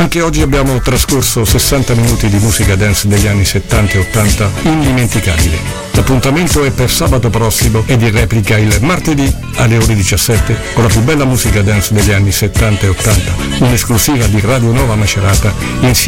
Anche oggi abbiamo trascorso 60 minuti di musica dance degli anni 70 e 80 indimenticabile. L'appuntamento è per sabato prossimo ed in replica il martedì alle ore 17 con la più bella musica dance degli anni 70 e 80, un'esclusiva di Radio Nova Macerata insieme